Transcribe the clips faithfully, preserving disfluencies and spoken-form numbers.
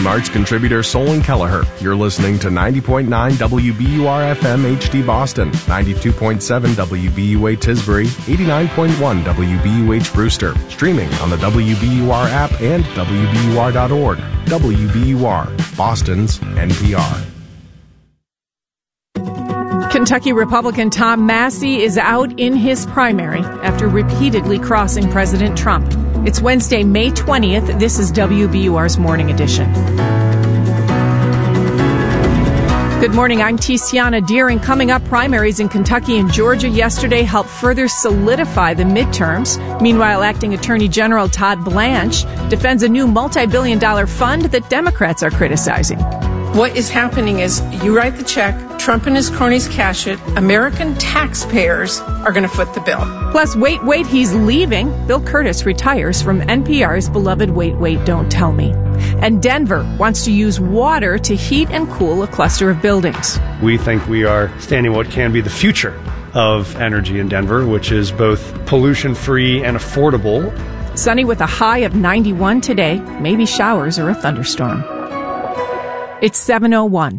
I'm arts contributor Solon Kelleher. You're listening to ninety point nine W B U R F M H D Boston, ninety-two point seven W B U A Tisbury, eighty-nine point one W B U H Brewster, streaming on the W B U R app and W B U R dot org. W B U R, Boston's N P R. Kentucky Republican Tom Massie is out in his primary after repeatedly crossing President Trump. It's Wednesday, May twentieth. This is W B U R's Morning Edition. Good morning. I'm Tiziana Deering. Coming up, primaries in Kentucky and Georgia yesterday helped further solidify the midterms. Meanwhile, Acting Attorney General Todd Blanche defends a new multi-billion dollar fund that Democrats are criticizing. What is happening is you write the check, Trump and his cronies cash it, American taxpayers are going to foot the bill. Plus, wait, wait, he's leaving. Bill Curtis retires from N P R's beloved Wait, Wait, Don't Tell Me. And Denver wants to use water to heat and cool a cluster of buildings. We think we are standing what can be the future of energy in Denver, which is both pollution-free and affordable. Sunny with a high of ninety-one today, maybe showers or a thunderstorm. It's seven oh one.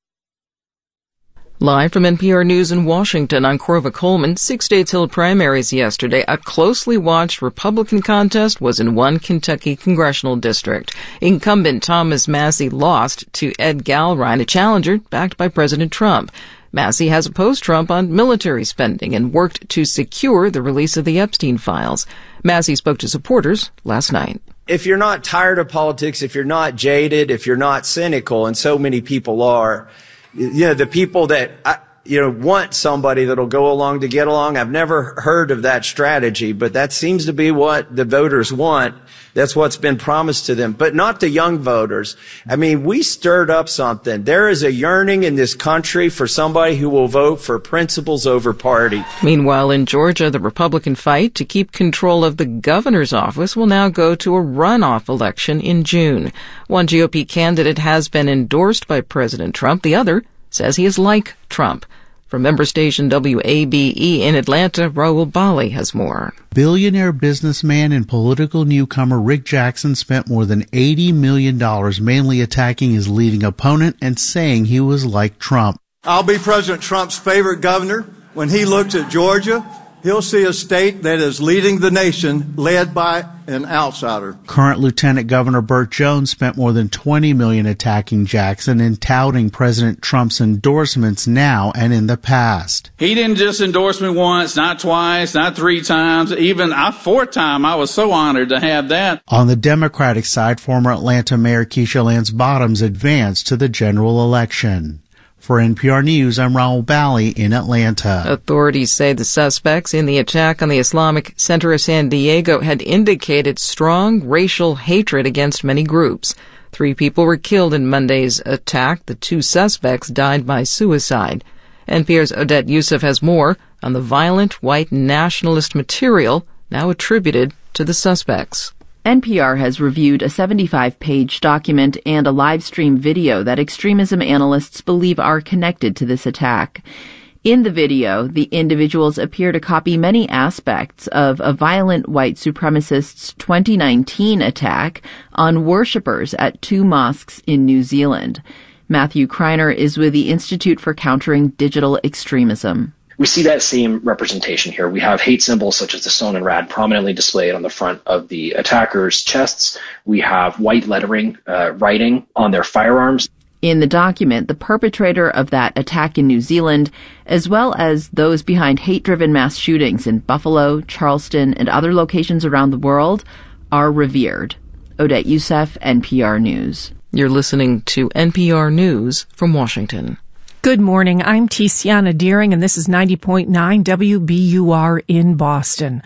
Live from N P R News in Washington, I'm Corva Coleman. Six states held primaries yesterday. A closely watched Republican contest was in one Kentucky congressional district. Incumbent Thomas Massie lost to Ed Galrine, a challenger backed by President Trump. Massie has opposed Trump on military spending and worked to secure the release of the Epstein files. Massie spoke to supporters last night. If you're not tired of politics, if you're not jaded, if you're not cynical, and so many people are, you know, the people that, I, you know, want somebody that'll go along to get along. I've never heard of that strategy, but that seems to be what the voters want. That's what's been promised to them, but not the young voters. I mean, we stirred up something. There is a yearning in this country for somebody who will vote for principles over party. Meanwhile, in Georgia, the Republican fight to keep control of the governor's office will now go to a runoff election in June. One G O P candidate has been endorsed by President Trump. The other says he is like Trump. From member station W A B E in Atlanta, Raul Bali has more. Billionaire businessman and political newcomer Rick Jackson spent more than eighty million dollars mainly attacking his leading opponent and saying he was like Trump. I'll be President Trump's favorite governor. When he looks at Georgia, he'll see a state that is leading the nation, led by an outsider. Current Lieutenant Governor Burt Jones spent more than twenty million dollars attacking Jackson and touting President Trump's endorsements now and in the past. He didn't just endorse me once, not twice, not three times, even a fourth time. I was so honored to have that. On the Democratic side, former Atlanta Mayor Keisha Lance Bottoms advanced to the general election. For N P R News, I'm Raul Bali in Atlanta. Authorities say the suspects in the attack on the Islamic Center of San Diego had indicated strong racial hatred against many groups. Three people were killed in Monday's attack. The two suspects died by suicide. N P R's Odette Youssef has more on the violent white nationalist material now attributed to the suspects. N P R has reviewed a seventy-five page document and a live stream video that extremism analysts believe are connected to this attack. In the video, the individuals appear to copy many aspects of a violent white supremacist's twenty nineteen attack on worshippers at two mosques in New Zealand. Matthew Kreiner is with the Institute for Countering Digital Extremism. We see that same representation here. We have hate symbols such as the Stone and Rad prominently displayed on the front of the attackers' chests. We have white lettering, uh, writing on their firearms. In the document, the perpetrator of that attack in New Zealand, as well as those behind hate-driven mass shootings in Buffalo, Charleston, and other locations around the world, are revered. Odette Youssef, N P R News. You're listening to N P R News from Washington. Good morning. I'm Tiziana Deering, and this is ninety point nine W B U R in Boston.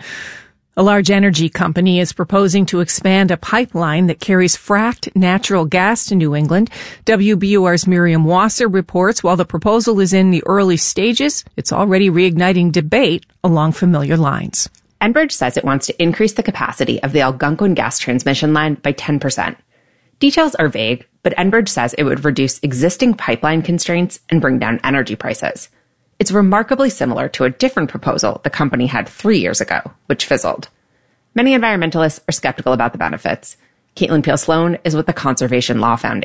A large energy company is proposing to expand a pipeline that carries fracked natural gas to New England. W B U R's Miriam Wasser reports while the proposal is in the early stages, it's already reigniting debate along familiar lines. Enbridge says it wants to increase the capacity of the Algonquin gas transmission line by ten percent. Details are vague, but Enbridge says it would reduce existing pipeline constraints and bring down energy prices. It's remarkably similar to a different proposal the company had three years ago, which fizzled. Many environmentalists are skeptical about the benefits. Caitlin Peel Sloan is with the Conservation Law Foundation.